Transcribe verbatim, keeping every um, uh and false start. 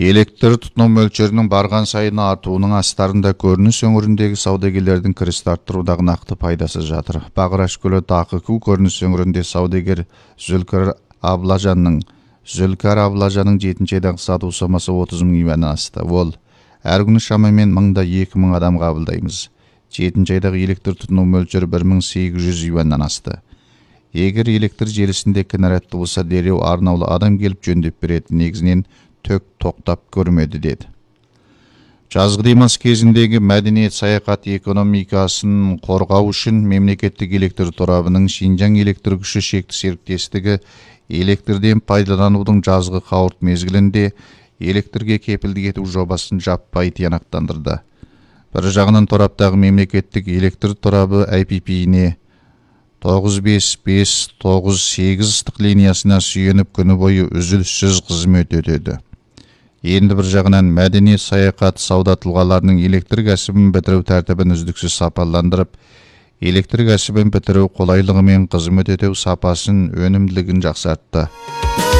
Электр тұтыну мөлшерінің барған сайын артуының астарында көрініс өңіріндегі саудагерлердің кірісті арттырудағы нақты пайдасы жатыр. Бағыраш көлі Ақыку көрініс өңірінде саудагер Зүлкар Аблажанның Зүлкар Аблажанның жетінші айдағы сату сомасы отыз мың юаннан асты. Ол әр күні шамамен мыңда екі мың адам қабылдаймыз. жетінші айдағы электр тұтыну мөлшері бір мың сегіз жүз юаннан асты. Егер электр желісінде кінәратты болса, дереу арнаулы адам келіп жөндеп береді. Негізінен төк тоқтап көрмеді деді. Жазғы демалыс кезіндегі мәдениет саяхат экономикасын қорғау үшін мемлекеттік электр торабының Шинжаң электр күші шекті серіктестігі электрден пайдаланудың жазғы қауырт мезгілінде электрге кепілдік ету жобасын жаппай тиянақтандырды. Бір жағынан тораптағы мемлекеттік электр торабы ай пи пи-не тоғыз бес бес тоғыз сегіз ыстық линиясына сүйеніп күні бойы үзіліссіз қызмет етеді. Енді бір жағынан мәдениет саяхат сауда тұлғаларының электр кәсібін бітіру тәртібін үздіксіз сапаландырып, электр кәсібін бітіру қолайлығы мен қызмет ету сапасын, өнімділігін жақсартты.